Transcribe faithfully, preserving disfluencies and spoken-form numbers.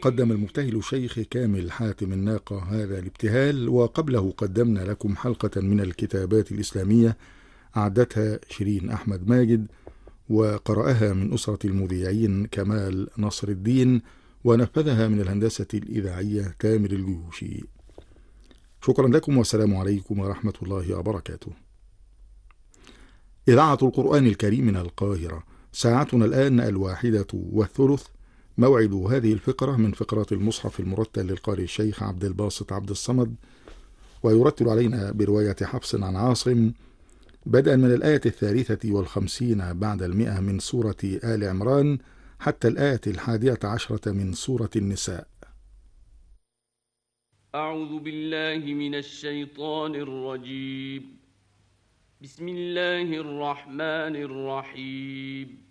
قدم المبتهل الشيخ كامل حاتم الناقة هذا الابتهال، وقبله قدمنا لكم حلقة من الكتابات الإسلامية أعدتها شيرين أحمد ماجد، وقرأها من أسرة المذيعين كمال نصر الدين، ونفذها من الهندسة الإذاعية تامر الجيوشي. شكرا لكم والسلام عليكم ورحمة الله وبركاته. إذاعة القرآن الكريم من القاهرة، ساعتنا الآن الواحدة والثلث. موعد هذه الفقرة من فقرات المصحف المرتل للقارئ الشيخ عبد الباسط عبد الصمد، ويرتل علينا برواية حفص عن عاصم بدءا من الآية الثالثة والخمسين بعد المئة من سورة آل عمران حتى الآية الحادية عشرة من سورة النساء. أعوذ بالله من الشيطان الرجيم. بسم الله الرحمن الرحيم.